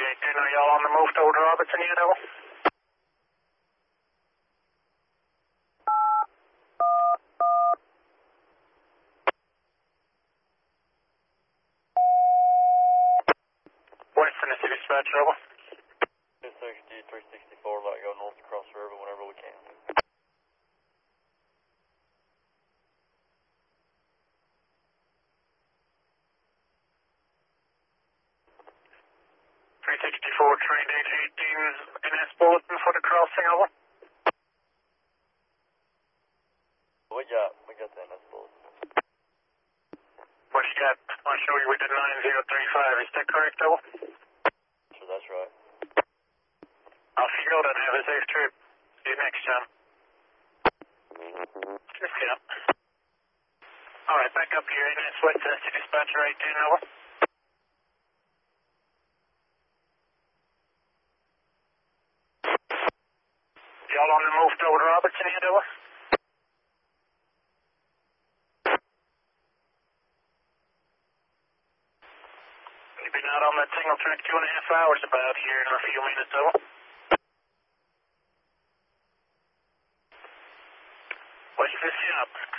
18, are y'all on the move toward Robertson yet, over? Western City Dispatch, over. 260, 364, let go north across the river whenever we can. 364, train 818, NS bulletin for the crossing, over. We got the NS bulletin. What you got? I'll show you we did 9035, is that correct, over? Sure, that's right. Off you go then, have a safe trip. See you next time. Yeah. Alright, back up here, NS Western City Dispatcher 18, over. Y'all on the move toward Robertson yet, over? You've been out on that single track 2.5 hours about here in a few minutes, over. What's this up?